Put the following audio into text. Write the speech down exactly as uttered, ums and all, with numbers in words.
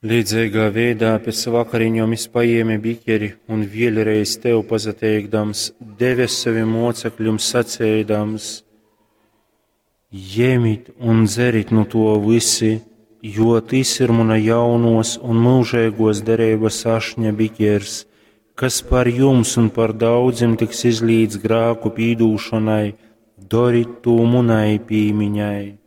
Līdzīgā veidā pēc vakariņām izpaiemi bikeri un vielreiz tev pazateikdams, devies saviem mocekļiem sacēdams: Ņemiet un dzerit no to visi, jo tas ir mana jaunos un mūžīgos derības ašņa bikers, kas par jums un par daudziem tiks izlīdz grēku pīdūšanai, dariet to manai piemiņai.